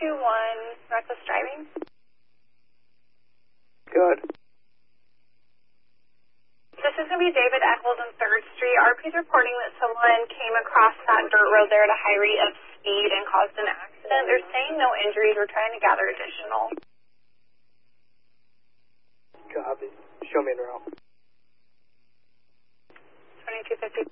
reckless driving. Good. This is going to be David Eccles on 3rd Street. RP's reporting that someone came across that dirt road there at a high rate of speed and caused an accident. They're saying no injuries. We're trying to gather additional. Copy. Show me en route. 2250.